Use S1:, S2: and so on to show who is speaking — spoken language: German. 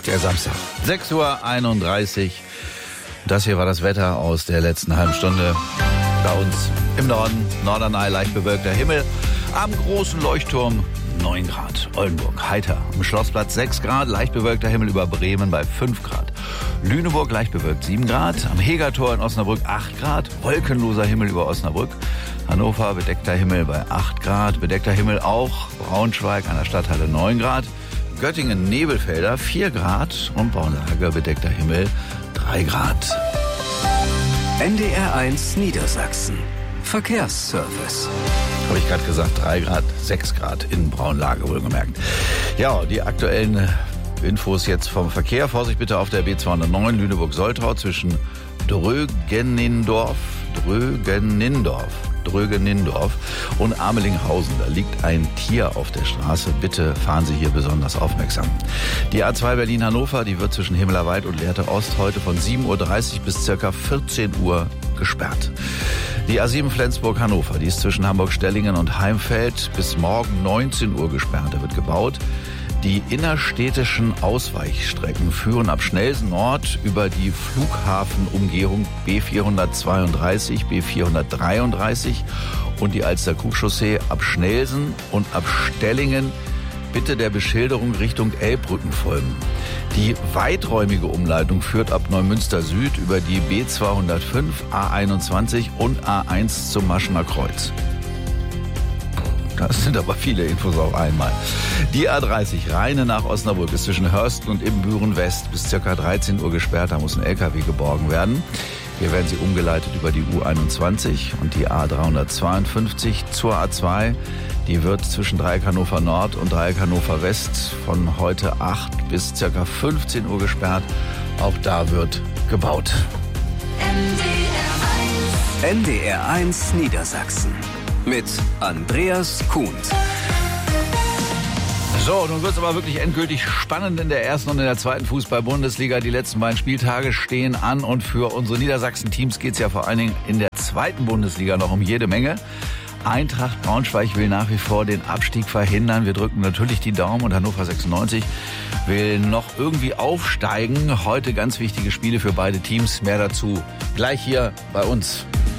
S1: Der Samstag. 6:31 Uhr. Das hier war das Wetter aus der letzten halben Stunde. Bei uns im Norden, Norderney, leicht bewölkter Himmel. Am großen Leuchtturm 9 Grad. Oldenburg heiter. Am Schlossplatz 6 Grad, leicht bewölkter Himmel über Bremen bei 5 Grad. Lüneburg leicht bewölkt 7 Grad. Am Hegertor in Osnabrück 8 Grad. Wolkenloser Himmel über Osnabrück. Hannover bedeckter Himmel bei 8 Grad. Bedeckter Himmel auch. Braunschweig an der Stadthalle 9 Grad. Göttingen Nebelfelder 4 Grad. Und Braunlage bedeckter Himmel 3 Grad.
S2: NDR 1 Niedersachsen. Verkehrsservice.
S1: Habe ich gerade gesagt, 3 Grad, 6 Grad in Braunlage wohlgemerkt. Ja, die aktuellen Infos jetzt vom Verkehr. Vorsicht bitte auf der B209 Lüneburg-Soltau zwischen Drögenindorf und Amelinghausen. Da liegt ein Tier auf der Straße. Bitte fahren Sie hier besonders aufmerksam. Die A2 Berlin-Hannover, die wird zwischen Himmlerwald und Lehrte Ost heute von 7:30 Uhr bis ca. 14 Uhr gesperrt. Die A7 Flensburg-Hannover, die ist zwischen Hamburg-Stellingen und Heimfeld bis morgen 19 Uhr gesperrt. Da wird gebaut. Die innerstädtischen Ausweichstrecken führen ab Schnelsen Nord über die Flughafenumgehung B432, B433 und die Alster-Kuh-Chaussee ab Schnelsen und ab Stellingen bitte der Beschilderung Richtung Elbbrücken folgen. Die weiträumige Umleitung führt ab Neumünster Süd über die B205, A21 und A1 zum Maschener Kreuz. Das sind aber viele Infos auf einmal. Die A30 Rheine nach Osnabrück ist zwischen Hörsten und Ibbenbüren West bis ca. 13 Uhr gesperrt. Da muss ein LKW geborgen werden. Hier werden sie umgeleitet über die U21 und die A352 zur A2. Die wird zwischen Dreieck Hannover Nord und Dreieck Hannover West von heute 8 bis ca. 15 Uhr gesperrt. Auch da wird gebaut.
S2: NDR 1 Niedersachsen. Mit Andreas Kuhn.
S1: So, nun wird es aber wirklich endgültig spannend in der ersten und in der zweiten Fußball-Bundesliga. Die letzten beiden Spieltage stehen an und für unsere Niedersachsen-Teams geht es ja vor allen Dingen in der zweiten Bundesliga noch um jede Menge. Eintracht Braunschweig will nach wie vor den Abstieg verhindern. Wir drücken natürlich die Daumen und Hannover 96 will noch irgendwie aufsteigen. Heute ganz wichtige Spiele für beide Teams. Mehr dazu gleich hier bei uns.